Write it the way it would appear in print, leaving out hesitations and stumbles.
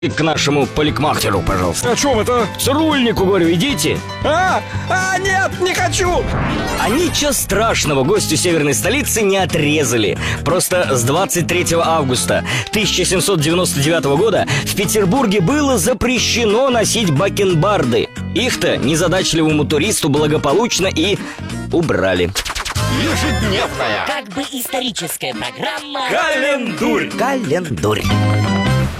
к нашему парикмахеру, пожалуйста. О чем это? С рульнику, говорю, идите. Нет, не хочу. А ничего страшного гостю северной столицы не отрезали. Просто с 23 августа 1799 года в Петербурге было запрещено носить бакенбарды. Их-то незадачливому туристу благополучно и убрали. Ежедневная, как бы историческая программа Календурь. Календурь.